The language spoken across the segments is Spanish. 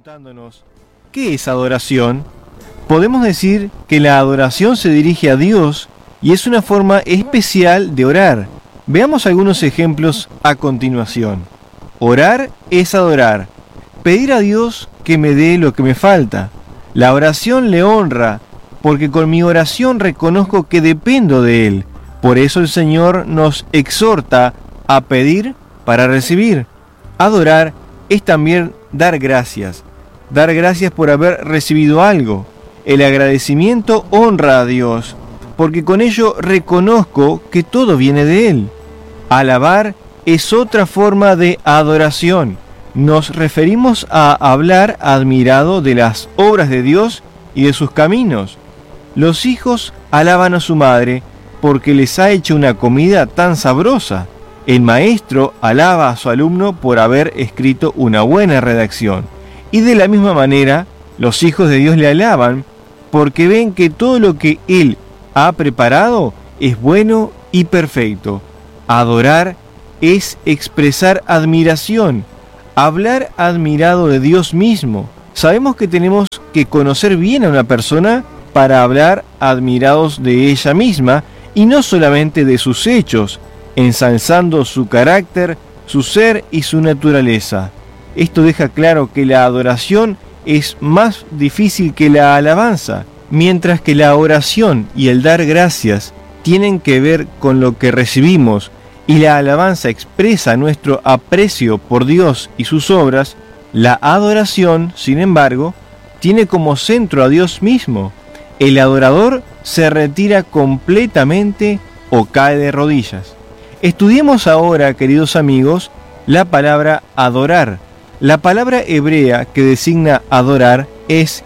preguntándonos, ¿qué es adoración? Podemos decir que la adoración se dirige a Dios y es una forma especial de orar. Veamos algunos ejemplos a continuación. Orar es adorar. Pedir a Dios que me dé lo que me falta. La oración le honra, porque con mi oración reconozco que dependo de Él. Por eso el Señor nos exhorta a pedir para recibir. Adorar es también dar gracias. Dar gracias por haber recibido algo. El agradecimiento honra a Dios, porque con ello reconozco que todo viene de Él. Alabar es otra forma de adoración. Nos referimos a hablar admirado de las obras de Dios y de sus caminos. Los hijos alaban a su madre porque les ha hecho una comida tan sabrosa. El maestro alaba a su alumno por haber escrito una buena redacción. Y de la misma manera, los hijos de Dios le alaban porque ven que todo lo que Él ha preparado es bueno y perfecto. Adorar es expresar admiración, hablar admirado de Dios mismo. Sabemos que tenemos que conocer bien a una persona para hablar admirados de ella misma y no solamente de sus hechos, ensalzando su carácter, su ser y su naturaleza. Esto deja claro que la adoración es más difícil que la alabanza, mientras que la oración y el dar gracias tienen que ver con lo que recibimos y la alabanza expresa nuestro aprecio por Dios y sus obras. La adoración, sin embargo, tiene como centro a Dios mismo. El adorador se retira completamente o cae de rodillas. Estudiemos ahora, queridos amigos, la palabra adorar. La palabra hebrea que designa adorar es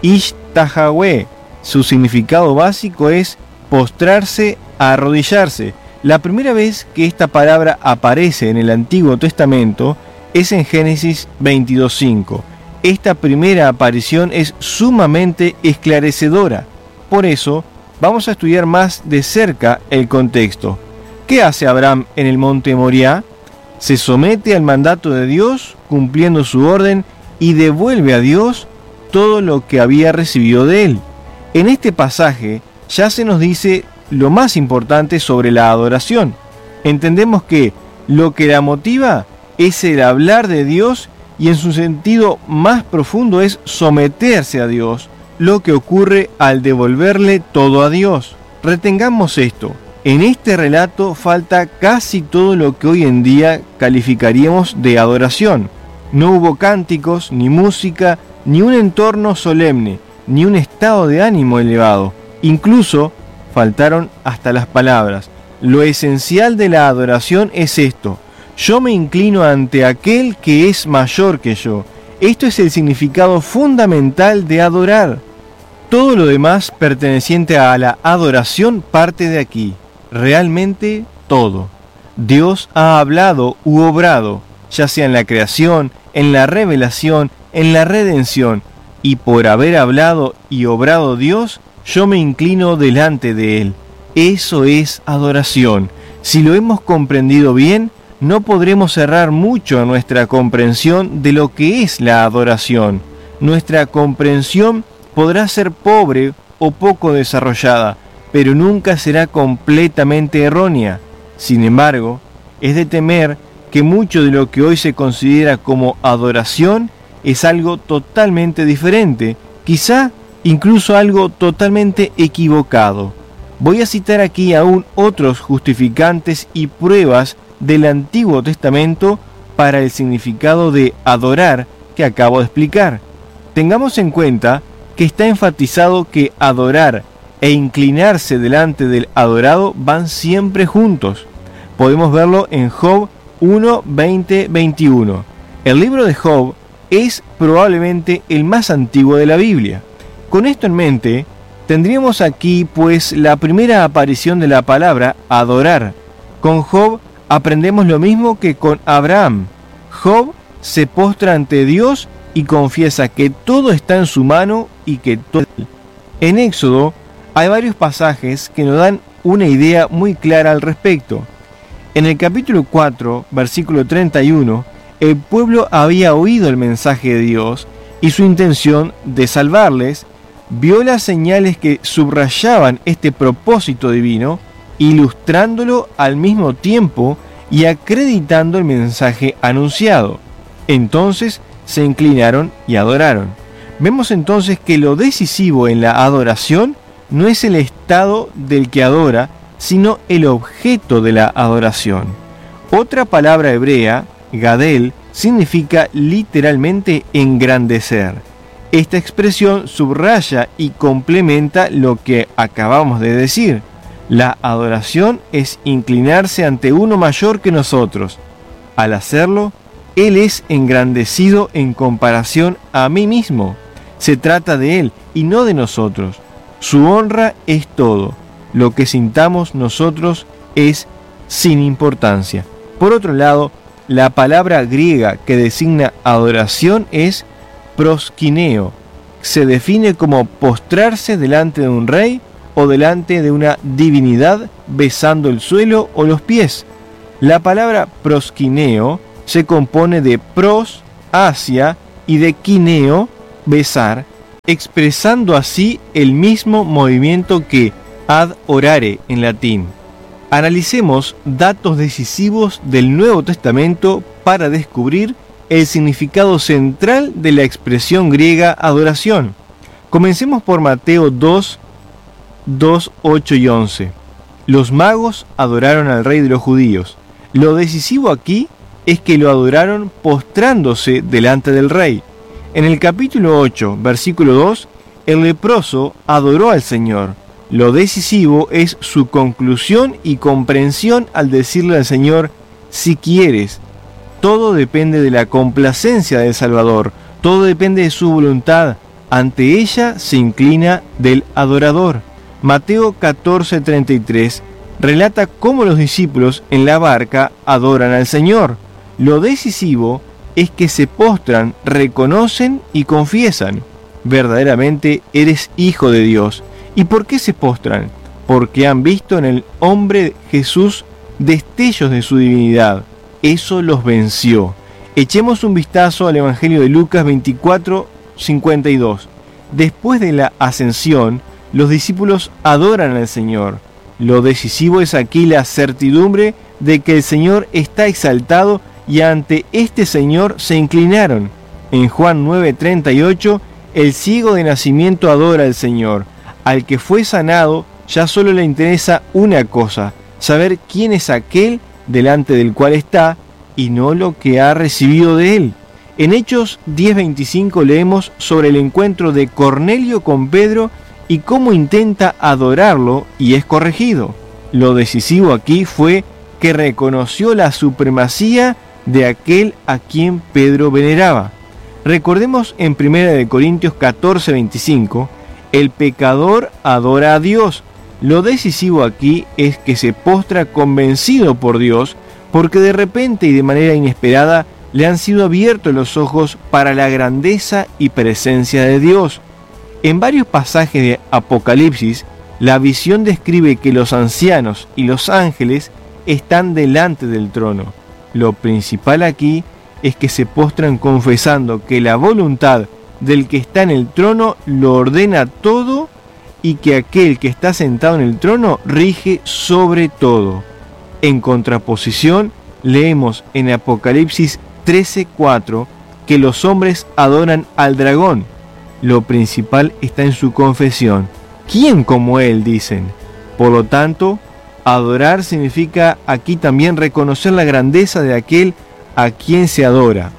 ishtahaweh. Su significado básico es postrarse, arrodillarse. La primera vez que esta palabra aparece en el Antiguo Testamento es en Génesis 22:5. Esta primera aparición es sumamente esclarecedora. Por eso, vamos a estudiar más de cerca el contexto. ¿Qué hace Abraham en el monte Moriah? Se somete al mandato de Dios, cumpliendo su orden, y devuelve a Dios todo lo que había recibido de él. En este pasaje ya se nos dice lo más importante sobre la adoración. Entendemos que lo que la motiva es el hablar de Dios y en su sentido más profundo es someterse a Dios, lo que ocurre al devolverle todo a Dios. Retengamos esto. En este relato falta casi todo lo que hoy en día calificaríamos de adoración. No hubo cánticos, ni música, ni un entorno solemne, ni un estado de ánimo elevado. Incluso faltaron hasta las palabras. Lo esencial de la adoración es esto: yo me inclino ante aquel que es mayor que yo. Esto es el significado fundamental de adorar. Todo lo demás perteneciente a la adoración parte de aquí. Realmente todo. Dios ha hablado u obrado, ya sea en la creación, en la revelación, en la redención, y por haber hablado y obrado Dios, yo me inclino delante de Él. Eso es adoración. Si lo hemos comprendido bien, no podremos errar mucho en nuestra comprensión de lo que es la adoración. Nuestra comprensión podrá ser pobre o poco desarrollada, pero nunca será completamente errónea. Sin embargo, es de temer que mucho de lo que hoy se considera como adoración es algo totalmente diferente, quizá incluso algo totalmente equivocado. Voy a citar aquí aún otros justificantes y pruebas del Antiguo Testamento para el significado de adorar que acabo de explicar. Tengamos en cuenta que está enfatizado que adorar e inclinarse delante del adorado van siempre juntos. Podemos verlo en Job 1, 20, 21. El libro de Job es probablemente el más antiguo de la Biblia. Con esto en mente, tendríamos aquí pues la primera aparición de la palabra adorar. Con Job aprendemos lo mismo que con Abraham. Job se postra ante Dios y confiesa que todo está en su mano y que todo. En Éxodo hay varios pasajes que nos dan una idea muy clara al respecto. En el capítulo 4, versículo 31, el pueblo había oído el mensaje de Dios y su intención de salvarles, vio las señales que subrayaban este propósito divino, ilustrándolo al mismo tiempo y acreditando el mensaje anunciado. Entonces se inclinaron y adoraron. Vemos entonces que lo decisivo en la adoración no es el estado del que adora, sino el objeto de la adoración. Otra palabra hebrea, gadel, significa literalmente engrandecer. Esta expresión subraya y complementa lo que acabamos de decir. La adoración es inclinarse ante uno mayor que nosotros. Al hacerlo, Él es engrandecido en comparación a mí mismo. Se trata de Él y no de nosotros. Su honra es todo. Lo que sintamos nosotros es sin importancia. Por otro lado, la palabra griega que designa adoración es proskineo. Se define como postrarse delante de un rey o delante de una divinidad besando el suelo o los pies. La palabra proskineo se compone de pros, hacia, y de kineo, besar, expresando así el mismo movimiento que ad orare en latín. Analicemos datos decisivos del Nuevo Testamento para descubrir el significado central de la expresión griega adoración. Comencemos por Mateo 2, 8 y 11. Los magos adoraron al rey de los judíos. Lo decisivo aquí es que lo adoraron postrándose delante del rey. En el capítulo 8, versículo 2, el leproso adoró al Señor. Lo decisivo es su conclusión y comprensión al decirle al Señor, si quieres. Todo depende de la complacencia del Salvador, todo depende de su voluntad. Ante ella se inclina del adorador. Mateo 14:33 relata cómo los discípulos en la barca adoran al Señor. Lo decisivo es que se postran, reconocen y confiesan. Verdaderamente eres hijo de Dios. ¿Y por qué se postran? Porque han visto en el hombre Jesús destellos de su divinidad. Eso los venció. Echemos un vistazo al Evangelio de Lucas 24:52. Después de la ascensión, los discípulos adoran al Señor. Lo decisivo es aquí la certidumbre de que el Señor está exaltado y ante este Señor se inclinaron. En Juan 9:38, el ciego de nacimiento adora al Señor. Al que fue sanado ya solo le interesa una cosa, saber quién es aquel delante del cual está y no lo que ha recibido de él. En Hechos 10:25 leemos sobre el encuentro de Cornelio con Pedro y cómo intenta adorarlo y es corregido. Lo decisivo aquí fue que reconoció la supremacía de aquel a quien Pedro veneraba. Recordemos en 1 Corintios 14:25, el pecador adora a Dios. Lo decisivo aquí es que se postra convencido por Dios, porque de repente y de manera inesperada le han sido abiertos los ojos para la grandeza y presencia de Dios. En varios pasajes de Apocalipsis, la visión describe que los ancianos y los ángeles están delante del trono. Lo principal aquí es que se postran confesando que la voluntad del que está en el trono lo ordena todo y que aquel que está sentado en el trono rige sobre todo. En contraposición, leemos en Apocalipsis 13:4 que los hombres adoran al dragón. Lo principal está en su confesión. ¿Quién como él? Dicen. Por lo tanto, adorar significa aquí también reconocer la grandeza de aquel a quien se adora.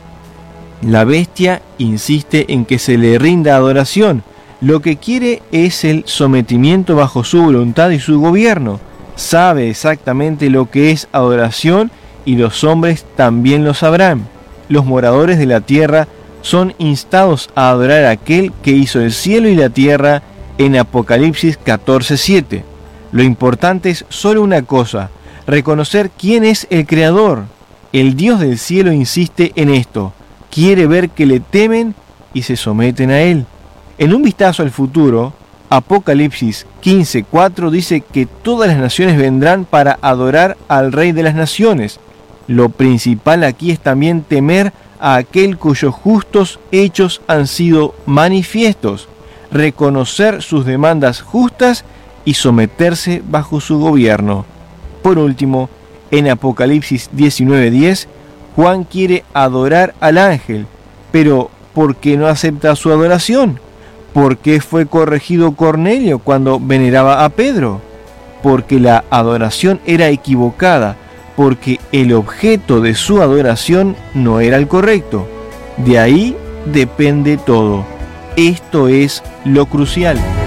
La bestia insiste en que se le rinda adoración. Lo que quiere es el sometimiento bajo su voluntad y su gobierno. Sabe exactamente lo que es adoración y los hombres también lo sabrán. Los moradores de la tierra son instados a adorar a aquel que hizo el cielo y la tierra en Apocalipsis 14:7. Lo importante es solo una cosa, reconocer quién es el Creador. El Dios del cielo insiste en esto. Quiere ver que le temen y se someten a Él. En un vistazo al futuro, Apocalipsis 15:4 dice que todas las naciones vendrán para adorar al Rey de las Naciones. Lo principal aquí es también temer a aquel cuyos justos hechos han sido manifiestos, reconocer sus demandas justas y someterse bajo su gobierno. Por último, en Apocalipsis 19:10, Juan quiere adorar al ángel, pero ¿por qué no acepta su adoración? ¿Por qué fue corregido Cornelio cuando veneraba a Pedro? Porque la adoración era equivocada, porque el objeto de su adoración no era el correcto. De ahí depende todo. Esto es lo crucial.